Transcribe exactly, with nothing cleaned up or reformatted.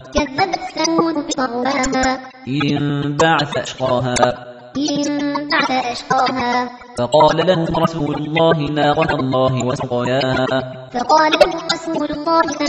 كذبت ثمود بطغواها إن بعث أشقاها إن بعث أشقاها فقال لهم رسول الله ناقة الله وسقياها فقال لهم رسول الله